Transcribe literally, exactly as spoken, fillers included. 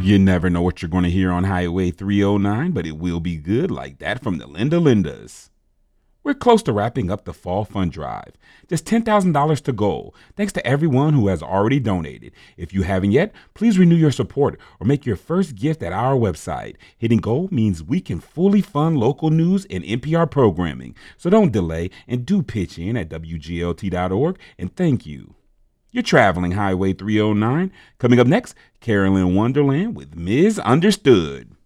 You never know what you're going to hear on Highway three oh nine, but it will be good like that from the Linda Lindas. We're close to wrapping up the Fall Fund Drive. Just ten thousand dollars to go, thanks to everyone who has already donated. If you haven't yet, please renew your support or make your first gift at our website. Hitting goal means we can fully fund local news and N P R programming. So don't delay and do pitch in at W G L T dot org, and thank you. You're traveling Highway three oh nine. Coming up next, Carolyn Wonderland with Miz Understood.